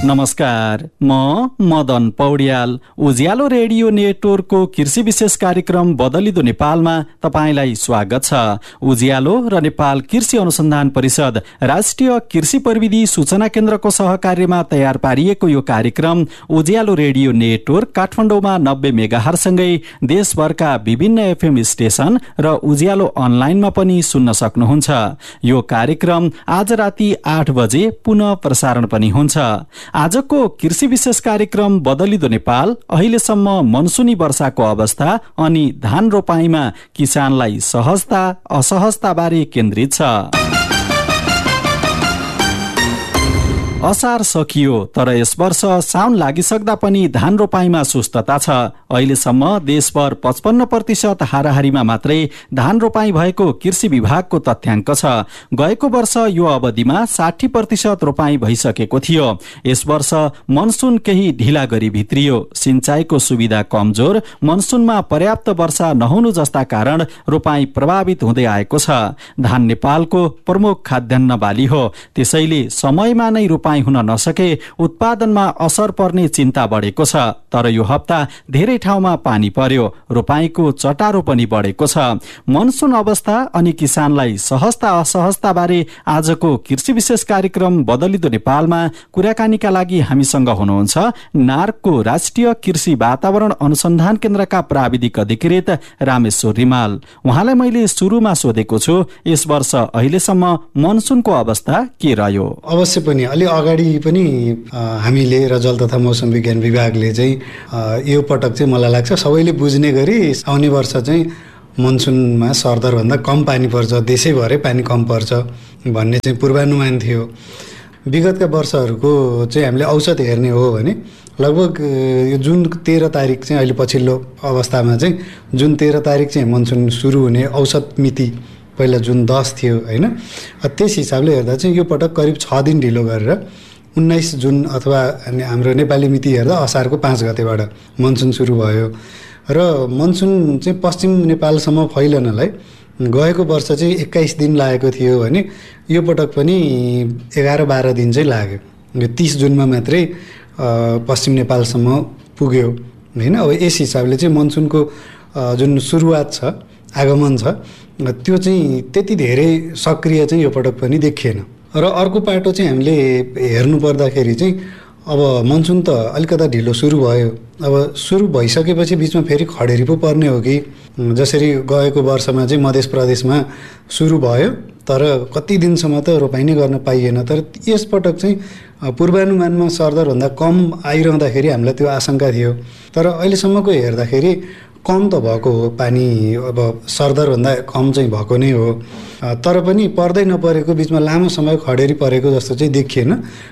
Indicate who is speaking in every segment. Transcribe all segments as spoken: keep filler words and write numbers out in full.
Speaker 1: नमस्कार, म मदन पौड्याल। उज्यालो रेडियो नेटवर्कको कृषि विशेष कार्यक्रम बदलिदो नेपालमा तपाईलाई स्वागत छ। उज्यालो र नेपाल कृषि अनुसन्धान परिषद राष्ट्रिय कृषि प्रविधि सूचना केन्द्रको सहकार्यमा तयार पारिएको यो कार्यक्रम उज्यालो रेडियो नेटवर्क काठमाडौँमा नब्बे मेगाहर्जसँगै देशभरका विभिन्न एफएम स्टेशन र उज्यालो अनलाइनमा पनि सुन्न सक्नुहुन्छ। यो कार्यक्रम आज राति आठ बजे पुनः प्रसारण पनि हुन्छ। आजको कृषि विशेष कार्यक्रम बदलिदो नेपाल अहिलेसम्म मनसुनी वर्षाको अवस्था अनि धान रोपाईमा किसानलाई सहजता असहजता बारे केन्द्रित छ। असार सकियो तर यस वर्ष साउन लागिसक्दा पनि धान रोपाईमा सुस्तता छ। अहिलेसम्म देशभर पचपन्न प्रतिशत हाराहारीमा मात्रै धान रोपाई भएको कृषि विभागको तथ्याङ्क छ। गएको वर्ष यो अवधिमा साठी प्रतिशत रोपाई भइसकेको थियो। यस वर्ष मनसुन केही ढिला गरी भित्रियो। सिंचाईको सुविधा कमजोर, मनसुनमा पर्याप्त वर्षा नहुनु जस्ता कारण रोपाई प्रभावित हुँदै आएको छ। धान नेपालको प्रमुख खाद्यान्न बाली हो, त्यसैले समयमा नै रोपाई हुन नसके उत्पादनमा असर पर्ने चिन्ता बढेको छ। तर यो हप्ता धेरै ठाउँमा पानी पर्यो, रोपाईको चटारो पनि बढेको छ। मनसुन अवस्था अनि किसानलाई सहजता असहजता बारे आजको कृषि विशेष कार्यक्रम बदलिदो नेपालमा कुराकानीका लागि हामीसँग हुनुहुन्छ नार्कको राष्ट्रिय कृषि वातावरण अनुसन्धान केन्द्रका प्राविधिक अधिकृत रामेश्वर रिमाल। उहाँलाई मैले सुरुमा सोधेको छु, यस वर्ष अहिलेसम्म मनसुनको अवस्था के रह्यो?
Speaker 2: अवश्य पनि अलि अगाडि पनि हामीले र जल तथा मौसम विज्ञान विभागले चाहिँ यो पटक चाहिँ मलाई लाग्छ सबैले बुझ्ने गरी आउने वर्ष चाहिँ मनसुनमा सरदरभन्दा कम पानी पर्छ, देशैभरै पानी कम पर्छ भन्ने चाहिँ पूर्वानुमान थियो। विगतका वर्षहरूको चाहिँ हामीले औसत हेर्ने हो भने लगभग यो जुन तेह्र तारिक चाहिँ अहिले पछिल्लो अवस्थामा चाहिँ जुन तेह्र तारिक चाहिँ मनसुन सुरु हुने औसत मिति पहिला जुन दस थियो होइन, त्यस हिसाबले हेर्दा चाहिँ यो पटक करिब छ दिन ढिलो गरेर उन्नाइस जुन अथवा हाम्रो नेपाली मिति हेर्दा असारको पाँच गतेबाट मनसुन सुरु भयो। र मनसुन चाहिँ पश्चिम नेपालसम्म फैलनलाई गएको वर्ष चाहिँ एक्काइस दिन लागेको थियो भने यो पटक पनि एघार बाह्र दिन चाहिँ लाग्यो। यो तिस जुनमा मात्रै पश्चिम नेपालसम्म पुग्यो होइन। अब यस हिसाबले चाहिँ मनसुनको जुन सुरुवात छ, आगमन छ, त्यो चाहिँ त्यति धेरै सक्रिय चाहिँ यो पटक पनि देखिएन। र अर्को पाटो चाहिँ हामीले हेर्नु पर्दाखेरि चाहिँ अब मनसुन त अलिकता ढिलो सुरु भयो। अब सुरु भइसकेपछि बिचमा फेरि खडेरी पो पर्ने हो कि जसरी गएको वर्षमा चाहिँ मध्य प्रदेशमा सुरु भयो तर कति दिनसम्म त रोपाइ नै गर्न पाइएन। तर यसपटक चाहिँ पूर्वानुमानमा सरदरभन्दा कम आइरहँदाखेरि हामीलाई त्यो आशंका थियो। तर अहिलेसम्मको हेर्दाखेरि कम त भएको हो, पानी अब सरदरभन्दा कम चाहिँ भएको नै हो। तर पनि पर्दै नपरेको बिचमा लामो समय खडेरी परेको जस्तो चाहिँ देखिएन।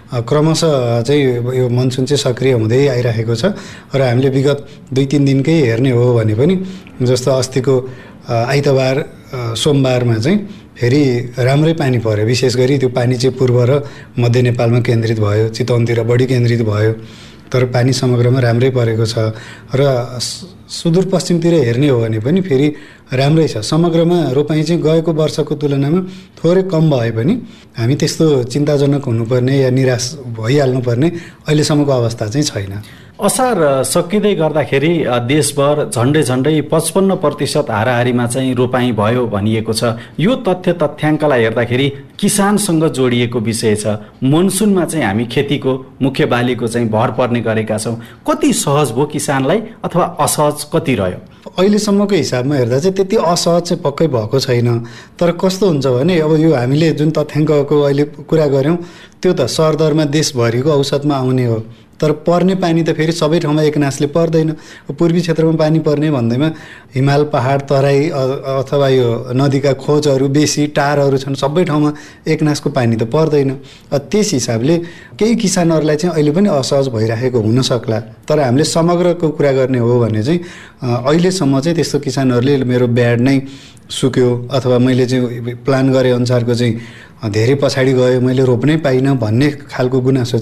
Speaker 2: क्रमशः चाहिँ यो मनसुन चाहिँ सक्रिय हुँदै आइरहेको छ। र हामीले विगत दुई तिन दिनकै हेर्ने हो भने पनि जस्तो अस्तिको आइतबार सोमबारमा चाहिँ फेरि राम्रै पानी पर्यो। विशेष गरी त्यो पानी चाहिँ पूर्व र मध्य नेपालमा केन्द्रित भयो, चितवनतिर बढी केन्द्रित भयो। तर पानी समग्रमा राम्रै परेको छ। र सुदूरपश्चिमतिर हेर्ने हो भने पनि फेरि राम्रै छ। समग्रमा रोपाइँ चाहिँ गएको वर्षको तुलनामा थोरै कम भए पनि हामी त्यस्तो चिन्ताजनक हुनुपर्ने या निराश भइहाल्नुपर्ने अहिलेसम्मको अवस्था चाहिँ छैन।
Speaker 1: असार सकिँदै गर्दाखेरि देशभर झन्डै झन्डै पचपन्न प्रतिशत हाराहारीमा चाहिँ रोपाई भयो भनिएको छ। यो तथ्य तथ्याङ्कलाई हेर्दाखेरि किसानसँग जोडिएको विषय छ। मनसुनमा चाहिँ हामी खेतीको मुख्य बालीको चाहिँ भर पर्ने गरेका छौँ। कति सहज भयो किसानलाई अथवा असहज कति रह्यो?
Speaker 2: अहिलेसम्मको हिसाबमा हेर्दा चाहिँ त्यति असहज चाहिँ पक्कै भएको छैन। तर कस्तो हुन्छ भने अब यो हामीले जुन तथ्याङ्कको अहिले कुरा गऱ्यौँ त्यो त सरदरमा देशभरिको औसतमा आउने हो। तर पर्ने पानी त फेरि सबै ठाउँमा एकनासले पर्दैन। पूर्वी क्षेत्रमा पानी पर्ने भन्दैमा हिमाल पहाड तराई अथवा यो नदीका खोजहरू बेसी टारहरू छन्, सबै ठाउँमा एकनासको पानी त पर्दैन। त्यस हिसाबले केही किसानहरूलाई चाहिँ अहिले पनि असहज भइरहेको हुनसक्ला। तर हामीले समग्रको कुरा गर्ने हो भने चाहिँ अहिलेसम्म चाहिँ त्यस्तो किसानहरूले मेरो ब्याड नै सुक्यो अथवा मैले चाहिँ प्लान गरे अनुसारको चाहिँ धेरै पछाडि गयो, मैले रोप्नै पाइनँ भन्ने खालको गुनासो चाहिँ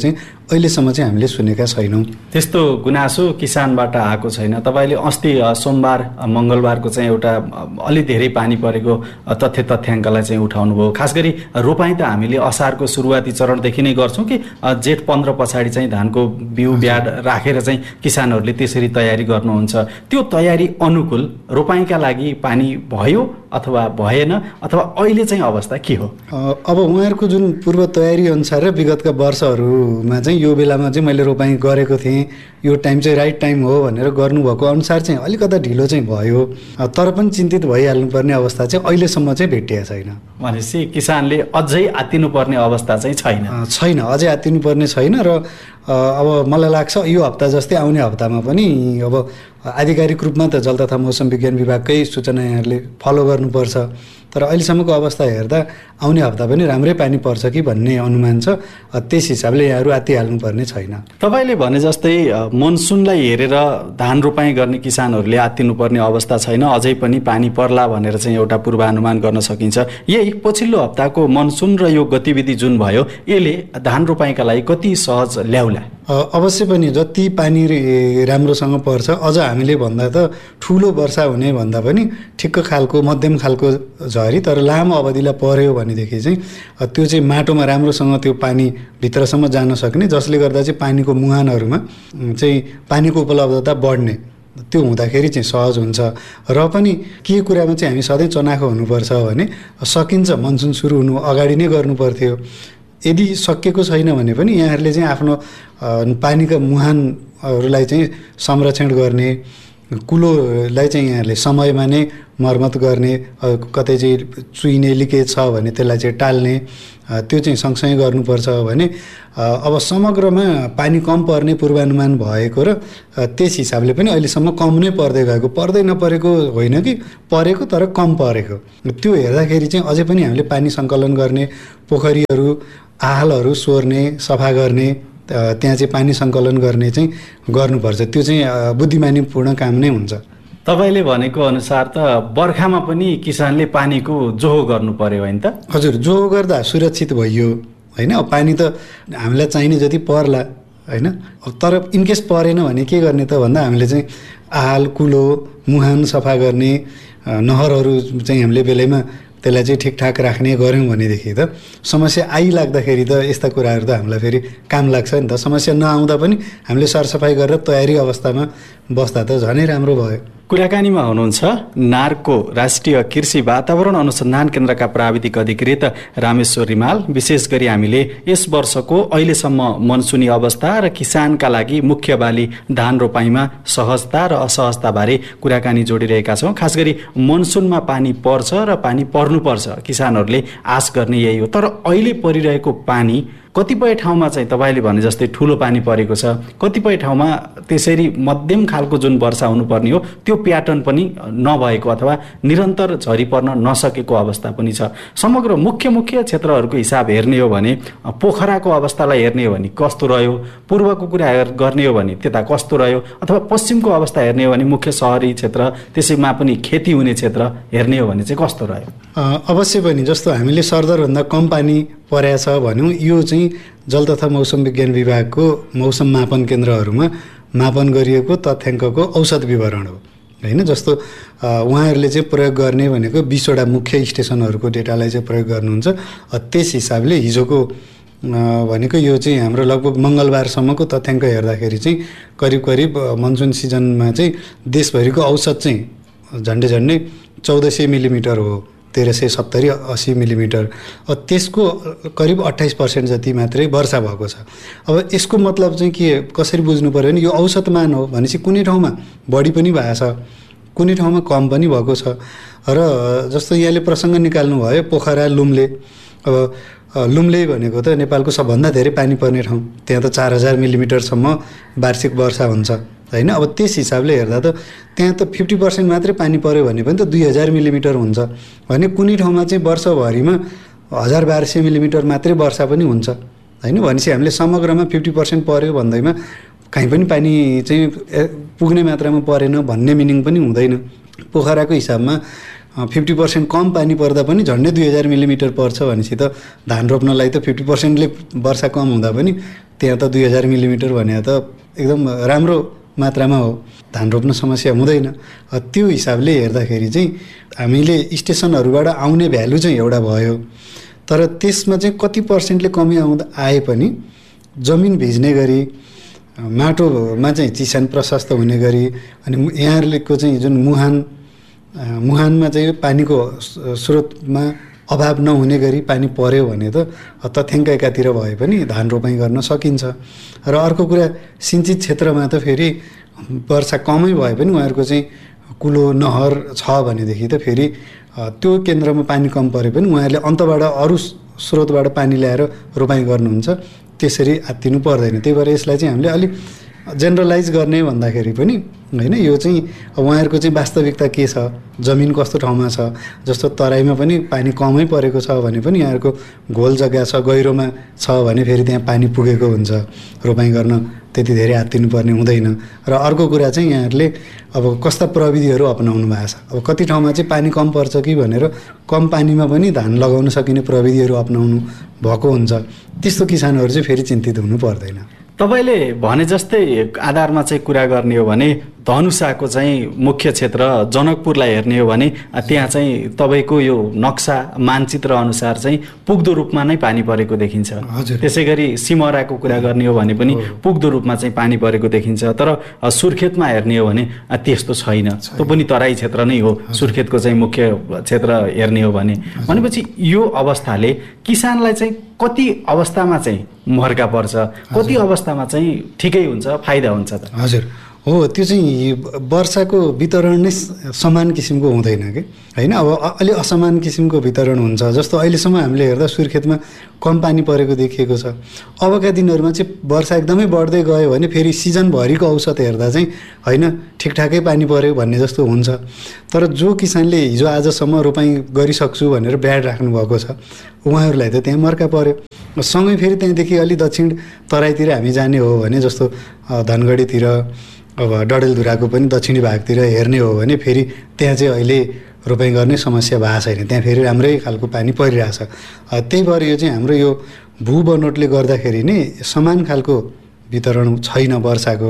Speaker 2: अहिलेसम्म चाहिँ हामीले सुनेका छैनौँ।
Speaker 1: त्यस्तो गुनासो किसानबाट आएको छैन। तपाईँले अस्ति सोमबार मङ्गलबारको चाहिँ एउटा अलि धेरै पानी परेको तथ्य तथ्याङ्कलाई चाहिँ उठाउनु भयो। खास गरी रोपाइँ त हामीले असारको सुरुवाती चरणदेखि नै गर्छौँ कि जेठ पन्ध्र पछाडि चाहिँ धानको बिउ ब्याड राखेर चाहिँ किसानहरूले त्यसरी तयारी गर्नुहुन्छ। त्यो तयारी अनुकूल रोपाइँका लागि पानी भयो अथवा भएन, अथवा अहिले चाहिँ अवस्था के हो?
Speaker 2: अब उहाँहरूको जुन पूर्व तयारी अनुसार र विगतका वर्षहरूमा चाहिँ यो बेलामा चाहिँ मैले रोपाइँ गरेको थिएँ, यो टाइम चाहिँ राइट टाइम हो भनेर गर्नुभएको अनुसार चाहिँ अलिकता ढिलो चाहिँ भयो। तर पनि चिन्तित भइहाल्नुपर्ने अवस्था चाहिँ अहिलेसम्म चाहिँ भेटिएको छैन।
Speaker 1: भनेपछि किसानले अझै आत्तिनुपर्ने अवस्था चाहिँ छैन
Speaker 2: छैन अझै आत्तिनुपर्ने छैन। र अब मलाई लाग्छ यो हप्ता जस्तै आउने हप्तामा पनि अब आधिकारिक रूपमा त जल तथा मौसम विज्ञान विभागकै सूचना यहाँहरूले फलो गर्नुपर्छ। तर अहिलेसम्मको अवस्था हेर्दा आउने हप्ता पनि राम्रै पानी पर्छ कि भन्ने अनुमान छ। त्यस हिसाबले यहाँहरू आत्तिहाल्नुपर्ने छैन।
Speaker 1: तपाईँले भने जस्तै मनसुनलाई हेरेर धान रोपाइँ गर्ने किसानहरूले आत्तिनुपर्ने अवस्था छैन, अझै पनि पानी पर्ला भनेर चाहिँ एउटा पूर्वानुमान गर्न सकिन्छ। यही पछिल्लो हप्ताको मनसुन र यो गतिविधि जुन भयो यसले धान रोपाइँका लागि कति सहज ल्याउला?
Speaker 2: अवश्य पनि जति पानी राम्रोसँग पर्छ, अझ हामीले भन्दा त ठुलो वर्षा हुने भन्दा पनि ठिक्क खालको मध्यम खालको झरी तर लामो अवधिलाई पर्यो भनेदेखि चाहिँ त्यो चाहिँ माटोमा राम्रोसँग त्यो पानी भित्रसम्म जान सक्ने, जसले गर्दा चाहिँ पानीको मुहानहरूमा चाहिँ पानीको उपलब्धता बढ्ने, त्यो हुँदाखेरि चाहिँ सहज हुन्छ। र पनि के कुरामा चाहिँ हामी सधैँ चनाखो हुनुपर्छ भने सकिन्छ मनसुन सुरु हुनु अगाडि नै गर्नु पर्थ्यो। यदि सकिएको छैन भने पनि यहाँहरूले चाहिँ आफ्नो पानीका मुहानहरूलाई चाहिँ संरक्षण गर्ने, कुलोलाई चाहिँ यहाँहरूले समयमा नै मर्मत गर्ने, कतै चाहिँ चुइने लिकेज छ भने त्यसलाई चाहिँ टाल्ने, त्यो चाहिँ सँगसँगै गर्नुपर्छ। भने अब समग्रमा पानी कम पर्ने पूर्वानुमान भएको र त्यस हिसाबले पनि अहिलेसम्म कम नै पर्दै गएको, पर्दै नपरेको होइन कि परेको तर कम परेको, त्यो हेर्दाखेरि चाहिँ अझै पनि हामीले पानी सङ्कलन गर्ने, पोखरीहरू आहालहरू सोर्ने, सफा गर्ने, त्यहाँ चाहिँ पानी सङ्कलन गर्ने चाहिँ गर्नुपर्छ। त्यो चाहिँ बुद्धिमानीपूर्ण काम नै हुन्छ।
Speaker 1: तपाईँले भनेको अनुसार त बर्खामा पनि किसानले पानीको जोहो गर्नु पर्यो होइन त?
Speaker 2: हजुर, जोहो गर्दा सुरक्षित भइयो होइन। अब पानी त हामीलाई चाहिने जति पर्ला होइन। तर इनकेस परेन भने के गर्ने त भन्दा हामीले चाहिँ आहाल कुलो मुहान सफा गर्ने, नहरहरू चाहिँ हामीले बेलैमा त्यसलाई चाहिँ ठिकठाक राख्ने गऱ्यौँ भनेदेखि त समस्या आइलाग्दाखेरि त यस्ता कुराहरू त हामीलाई फेरि काम लाग्छ नि त। समस्या नआउँदा पनि हामीले सरसफाइ गरेर तयारी अवस्थामा बस्दा त झनै राम्रो भयो।
Speaker 1: कुराकानीमा हुनुहुन्छ नार्को राष्ट्रिय कृषि वातावरण अनुसन्धान केन्द्रका प्राविधिक अधिकृत रामेश्वर रिमाल। विशेष गरी हामीले यस वर्षको अहिलेसम्म मनसुनी अवस्था र किसानका लागि मुख्य बाली धान रोपाइँमा सहजता र असहजताबारे कुराकानी जोडिरहेका छौँ। खास गरी मनसुनमा पानी पर्छ र पानी पर्नुपर्छ, किसानहरूले आश गर्ने यही हो। तर अहिले परिरहेको पानी कतिपय ठाउँमा चाहिँ तपाईँले भने जस्तै ठुलो पानी परेको छ, कतिपय ठाउँमा त्यसरी मध्यम खालको जुन वर्षा हुनुपर्ने हो त्यो प्याटर्न पनि नभएको अथवा निरन्तर झरी पर्न नसकेको अवस्था पनि छ। समग्र मुख्य मुख्य क्षेत्रहरूको हिसाब हेर्ने हो भने पोखराको अवस्थालाई हेर्ने हो भने कस्तो रह्यो, पूर्वको कुरा गर्ने हो भने त्यता कस्तो रह्यो, अथवा पश्चिमको अवस्था हेर्ने हो भने मुख्य सहरी क्षेत्र त्यसैमा पनि खेती हुने क्षेत्र हेर्ने हो भने चाहिँ कस्तो रह्यो?
Speaker 2: अवश्य पनि जस्तो हामीले सरदरभन्दा कम पानी परेको छ भन्यौँ, यो चाहिँ जल तथा मौसम विज्ञान विभागको मौसम मापन केन्द्रहरूमा मापन गरिएको तथ्याङ्कको औसत विवरण हो होइन। जस्तो उहाँहरूले चाहिँ प्रयोग गर्ने भनेको बिसवटा मुख्य स्टेसनहरूको डेटालाई चाहिँ प्रयोग गर्नुहुन्छ। त्यस हिसाबले हिजोको भनेको यो चाहिँ हाम्रो लगभग मङ्गलबारसम्मको तथ्याङ्क हेर्दाखेरि चाहिँ करिब करिब मनसुन सिजनमा चाहिँ देशभरिको औसत चाहिँ झन्डै झन्डै चौध सय मिलिमिटर हो, तेह्र सय सत्तरी असी मिलिमिटर। त्यसको करिब अट्ठाइस पर्सेन्ट जति मात्रै वर्षा भएको छ। अब यसको मतलब चाहिँ के कसरी बुझ्नु पऱ्यो भने यो औसत मान हो भनेपछि कुनै ठाउँमा बढी पनि भएको छ, कुनै ठाउँमा कम पनि भएको छ। र जस्तो यहाँले प्रसङ्ग निकाल्नु भयो पोखरा लुम्ले, अब लुम्ले भनेको त नेपालको सबभन्दा धेरै पानी पर्ने ठाउँ, त्यहाँ त चार हजार मिलिमिटरसम्म वार्षिक वर्षा हुन्छ होइन। अब त्यस हिसाबले हेर्दा त त्यहाँ त फिफ्टी पर्सेन्ट मात्रै पानी पऱ्यो भने पनि त दुई हजार मिलिमिटर हुन्छ भने कुनै ठाउँमा चाहिँ वर्षभरिमा हजार बाह्र सय मिलिमिटर मात्रै वर्षा पनि हुन्छ होइन। भनेपछि हामीले समग्रमा फिफ्टी पर्सेन्ट पऱ्यो भन्दैमा कहीँ पनि पानी चाहिँ पुग्ने मात्रामा परेन भन्ने मिनिङ पनि हुँदैन। पोखराको हिसाबमा फिफ्टी पर्सेन्ट कम पानी पर्दा पनि झन्डै दुई हजार मिलिमिटर पर्छ भनेपछि त धान रोप्नलाई त फिफ्टी पर्सेन्टले वर्षा कम हुँदा पनि त्यहाँ त दुई हजार मिलिमिटर भने त एकदम राम्रो मात्रामा हो, धान रोप्न समस्या हुँदैन। त्यो हिसाबले हेर्दाखेरि चाहिँ हामीले स्टेसनहरूबाट आउने भ्यालु चाहिँ एउटा भयो, तर त्यसमा चाहिँ कति पर्सेन्टले कमी आउँदा आए पनि जमिन भिज्ने गरी, माटोमा चाहिँ चिसान प्रशस्त हुने गरी, अनि यहाँहरूको चाहिँ जुन मुहान मुहानमा चाहिँ पानीको स्रोतमा अभाव नहुने गरी पानी पर्यो भने त तथ्याङ्क एकातिर भए पनि धान रोपाइँ गर्न सकिन्छ। र अर्को कुरा, सिन्चित क्षेत्रमा त फेरि वर्षा कमै भए पनि उहाँहरूको चाहिँ कुलो नहर छ भनेदेखि त फेरि त्यो केन्द्रमा पानी कम परे पनि उहाँहरूले अन्तबाट अरू स्रोतबाट पानी ल्याएर रोपाइँ गर्नुहुन्छ, त्यसरी आत्तिनु पर्दैन। त्यही भएर यसलाई चाहिँ हामीले अलिक जेनरलाइज गर्ने भन्दाखेरि पनि होइन, यो चाहिँ उहाँहरूको चाहिँ वास्तविकता के छ, जमिन कस्तो ठाउँमा छ। जस्तो तराईमा पनि पानी कमै परेको छ भने पनि यहाँहरूको घोल जग्गा छ, गहिरोमा छ भने फेरि त्यहाँ पानी पुगेको हुन्छ, रोपाइँ गर्न त्यति धेरै आत्तिनु पर्ने हुँदैन। र अर्को कुरा चाहिँ यहाँहरूले अब कस्ता प्रविधिहरू अपनाउनु भएको छ। अब कति ठाउँमा चाहिँ पानी कम पर्छ कि भनेर कम पानीमा पनि धान लगाउन सकिने प्रविधिहरू अपनाउनु भएको हुन्छ, त्यस्तो किसानहरू चाहिँ फेरि चिन्तित हुनु पर्दैन।
Speaker 1: तपाईँले भने जस्तै आधारमा चाहिँ कुरा गर्ने हो भने धनुषाको चाहिँ मुख्य क्षेत्र जनकपुरलाई हेर्ने हो भने त्यहाँ चाहिँ तपाईँको यो नक्सा मानचित्र अनुसार चाहिँ पुग्दो रूपमा नै पानी परेको देखिन्छ। त्यसै गरी सिमराको कुरा गर्ने हो भने पनि पुग्दो रूपमा चाहिँ पानी परेको देखिन्छ। तर सुर्खेतमा हेर्ने हो भने त्यस्तो छैन, त्यो पनि तराई क्षेत्र नै हो सुर्खेतको चाहिँ मुख्य क्षेत्र हेर्ने हो भने। भनेपछि यो अवस्थाले किसानलाई चाहिँ कति अवस्थामा चाहिँ मर्का पर्छ, कति अवस्थामा चाहिँ ठिकै हुन्छ, फाइदा हुन्छ त?
Speaker 2: हजुर हो, त्यो चाहिँ वर्षाको वितरण नै समान किसिमको हुँदैन कि होइन। अब अलि असमान किसिमको वितरण हुन्छ। जस्तो अहिलेसम्म हामीले हेर्दा सुर्खेतमा कम पानी परेको देखिएको छ। अबका दिनहरूमा चाहिँ वर्षा एकदमै बढ्दै गयो भने फेरि सिजनभरिको औसत हेर्दा चाहिँ होइन ठिकठाकै पानी पऱ्यो भन्ने जस्तो हुन्छ। तर जो किसानले हिजो आजसम्म रोपाइँ गरिसक्छु भनेर ब्याड राख्नुभएको छ उहाँहरूलाई त त्यहाँ मर्का पऱ्यो। सँगै फेरि त्यहाँदेखि अलि दक्षिण तराईतिर हामी जाने हो भने जस्तो धनगढीतिर, अब डडेलधुराको पनि दक्षिणी भागतिर हेर्ने हो भने फेरि त्यहाँ चाहिँ अहिले रोपाइँ गर्ने समस्या भएको छैन, त्यहाँ फेरि राम्रै खालको पानी परिरहेछ। त्यही भएर यो चाहिँ हाम्रो यो भू बनोटले गर्दाखेरि नै समान खालको वितरण छैन वर्षाको।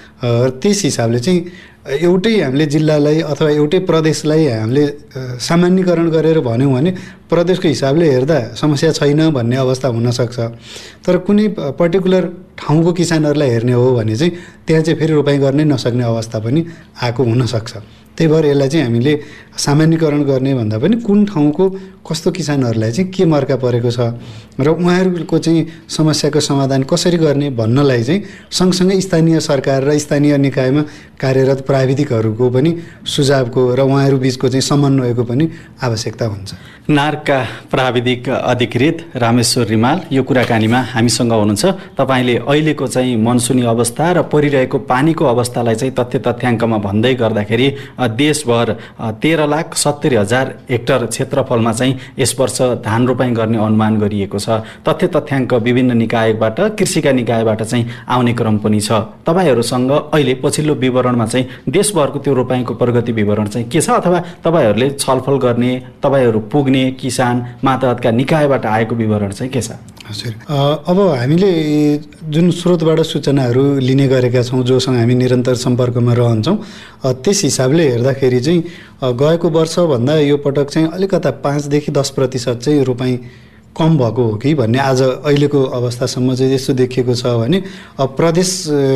Speaker 2: त्यस हिसाबले चाहिँ एउटै हामीले जिल्लालाई अथवा एउटै प्रदेशलाई हामीले सामान्यकरण गरेर भन्यौँ भने प्रदेशको हिसाबले हेर्दा समस्या छैन भन्ने अवस्था हुनसक्छ। तर कुनै पर्टिकुलर ठाउँको किसानहरूलाई हेर्ने हो भने चाहिँ त्यहाँ चाहिँ फेरि रोपाइँ गर्नै नसक्ने अवस्था पनि आएको हुनसक्छ। त्यही भएर यसलाई चाहिँ हामीले सामान्यकरण गर्ने भन्दा पनि कुन ठाउँको कस्तो किसानहरूलाई चाहिँ के मर्का परेको छ र उहाँहरूको चाहिँ समस्याको समाधान कसरी गर्ने भन्नलाई चाहिँ सँगसँगै स्थानीय सरकार र स्थानीय निकायमा कार्यरत प्राविधिकहरूको पनि सुझावको र उहाँहरू बिचको चाहिँ समन्वयको पनि आवश्यकता हुन्छ।
Speaker 1: नार्कका प्राविधिक अधिकृत रामेश्वर रिमाल यो कुराकानीमा हामीसँग हुनुहुन्छ। तपाईँले अहिलेको चाहिँ मनसुनी अवस्था र परिरहेको पानीको अवस्थालाई चाहिँ तथ्य तथ्याङ्कमा भन्दै गर्दाखेरि देशभर तेह्र लाख सत्तरी हजार हेक्टर क्षेत्रफलमा चाहिँ यस वर्ष धान रोपाइँ गर्ने अनुमान गरिएको छ। तथ्य तथ्याङ्क विभिन्न निकायबाट, कृषिका निकायबाट चाहिँ आउने क्रम पनि छ। तपाईँहरूसँग अहिले पछिल्लो विवरणमा चाहिँ देशभरको त्यो रोपाइँको प्रगति विवरण चाहिँ के छ, अथवा तपाईँहरूले छलफल गर्ने, तपाईँहरू पुग्ने किसान मातहतका निकायबाट आएको विवरण चाहिँ के छ?
Speaker 2: हजुर, अब हामीले जुन स्रोतबाट सूचनाहरू लिने गरेका छौँ, जोसँग हामी निरन्तर सम्पर्कमा रहन्छौँ, त्यस हिसाबले हेर्दाखेरि चाहिँ गएको वर्षभन्दा यो पटक चाहिँ अलिकता पाँचदेखि दस प्रतिशत चाहिँ रोपाइँ कम भएको हो कि भन्ने आज अहिलेको अवस्थासम्म चाहिँ यस्तो देखिएको छ भने अब प्रदेश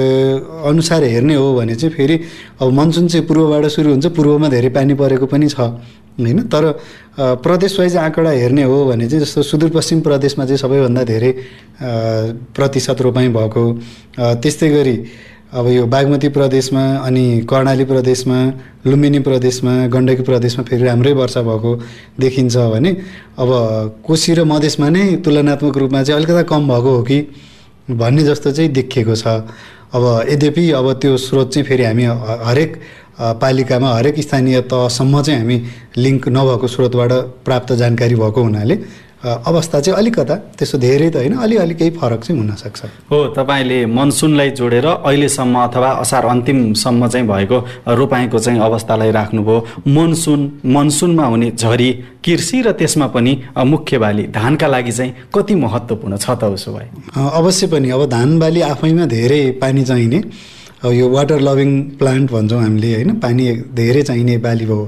Speaker 2: अनुसार हेर्ने हो भने चाहिँ फेरि अब मनसुन चाहिँ पूर्वबाट सुरु हुन्छ, पूर्वमा धेरै पानी परेको पनि छ होइन। तर प्रदेश वाइज आँकडा हेर्ने हो भने चाहिँ जस्तो सुदूरपश्चिम प्रदेशमा चाहिँ सबैभन्दा धेरै प्रतिशत रोपाइँ भएको, त्यस्तै गरी अब यो बागमती प्रदेशमा, अनि कर्णाली प्रदेशमा, लुम्बिनी प्रदेशमा, गण्डकी प्रदेशमा फेरि राम्रै वर्षा भएको देखिन्छ भने अब कोशी र मधेसमा नै तुलनात्मक रूपमा चाहिँ अलिकता कम भएको हो कि भन्ने जस्तो चाहिँ देखिएको छ। अब यद्यपि अब त्यो स्रोत चाहिँ फेरि हामी हरेक पालिकामा हरेक स्थानीय तहसम्म चाहिँ हामी लिङ्क नभएको स्रोतबाट प्राप्त जानकारी भएको हुनाले अवस्था चाहिँ अलिकता त्यसो धेरै त होइन, अलिअलि केही फरक चाहिँ हुनसक्छ।
Speaker 1: हो, तपाईँले मनसुनलाई जोडेर अहिलेसम्म अथवा असार अन्तिमसम्म चाहिँ भएको रोपाइँको चाहिँ अवस्थालाई राख्नुभयो। मनसुन मनसुनमा हुने झरी, कृषि र त्यसमा पनि मुख्य बाली धानका लागि चाहिँ कति महत्त्वपूर्ण छ त उसो भए?
Speaker 2: अवश्य पनि। अब धान बाली आफैमा धेरै पानी चाहिने, अब यो वाटर लभिङ प्लान्ट भन्छौँ हामीले होइन, पानी धेरै चाहिने बाली हो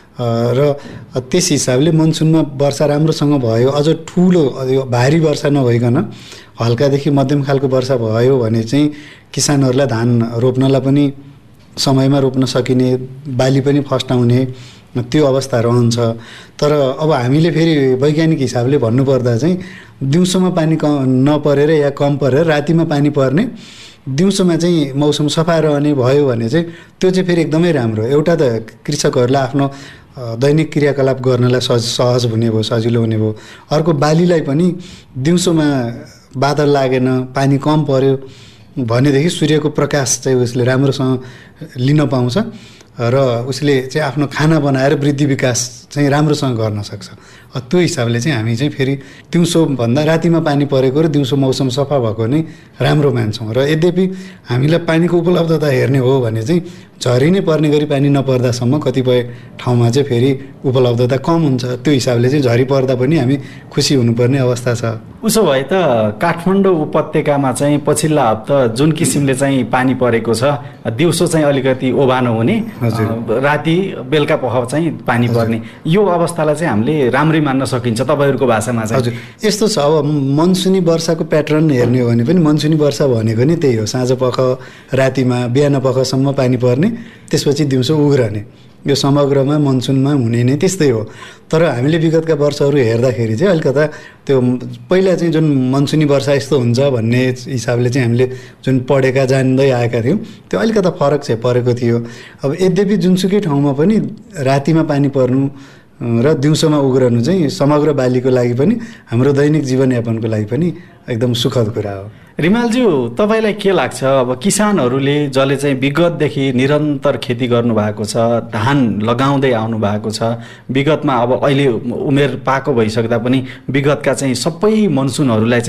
Speaker 2: र त्यस हिसाबले मनसुनमा वर्षा राम्रोसँग भयो, अझ ठुलो यो भारी वर्षा नभइकन हल्कादेखि मध्यम खालको वर्षा भयो भने चाहिँ किसानहरूलाई धान रोप्नलाई पनि समयमा रोप्न सकिने, बाली पनि फस्टाउने त्यो अवस्था रहन्छ। तर अब हामीले फेरि वैज्ञानिक हिसाबले भन्नुपर्दा चाहिँ दिउँसोमा पानी क नपरेर या कम परेर रातिमा पानी पर्ने, दिउँसोमा चाहिँ मौसम सफा रहने भयो भने चाहिँ त्यो चाहिँ फेरि एकदमै राम्रो। एउटा त कृषकहरूलाई आफ्नो दैनिक क्रियाकलाप गर्नलाई सज सहज हुने भयो, सजिलो हुने भयो। अर्को बालीलाई पनि दिउँसोमा बादल लागेन, पानी कम पर्यो भनेदेखि सूर्यको प्रकाश चाहिँ उसले राम्रोसँग लिन पाउँछ र उसले चाहिँ आफ्नो खाना बनाएर वृद्धि विकास चाहिँ राम्रोसँग गर्न सक्छ। त्यो हिसाबले चाहिँ हामी चाहिँ फेरि दिउँसोभन्दा रातिमा पानी परेको र दिउँसो मौसम सफा भएको नै राम्रो मान्छौँ। र यद्यपि हामीलाई पानीको उपलब्धता हेर्ने हो भने चाहिँ झरी नै पर्ने गरी पानी नपर्दासम्म कतिपय ठाउँमा चाहिँ फेरि उपलब्धता कम हुन्छ। त्यो हिसाबले चाहिँ झरी पर्दा पनि हामी खुसी हुनुपर्ने अवस्था छ।
Speaker 1: उसो भए त काठमाडौँ उपत्यकामा चाहिँ पछिल्ला हप्ता जुन किसिमले चाहिँ पानी परेको छ, दिउँसो चाहिँ अलिकति ओभानो हुने, राति बेलुका पख चाहिँ पानी पर्ने, यो अवस्थालाई चाहिँ हामीले राम्रै मान्न सकिन्छ तपाईँहरूको भाषामा चाहिँ?
Speaker 2: हजुर, यस्तो छ। अब मनसुनी वर्षाको प्याटर्न हेर्ने हो भने पनि मनसुनी वर्षा भनेको नि त्यही हो, साँझ पख रातिमा बिहान पखसम्म पानी पर्ने, त्यसपछि दिउँसो उग्रने। यो समग्रमा मनसुनमा हुने नै त्यस्तै हो। तर हामीले विगतका वर्षहरू हेर्दाखेरि चाहिँ अलिकता त्यो पहिला चाहिँ जुन मनसुनी वर्षा यस्तो हुन्छ भन्ने हिसाबले चाहिँ हामीले जुन पढेका जान्दै आएका थियौँ त्यो अलिकता फरक चाहिँ परेको थियो। अब यद्यपि जुनसुकै ठाउँमा पनि रातिमा पानी पर्नु र दिउँसोमा उग्रनु चाहिँ समग्र बालीको लागि पनि हाम्रो दैनिक जीवनयापनको लागि पनि एकदम सुखद कुरा हो।
Speaker 1: रिमालज्यू, तपाईँलाई के लाग्छ, अब किसानहरूले जसले चाहिँ विगतदेखि निरन्तर खेती गर्नुभएको छ, धान लगाउँदै आउनु भएको छ, विगतमा अब अहिले उमेर पाको भइसक्दा पनि विगतका चाहिँ सबै मनसुनहरूलाई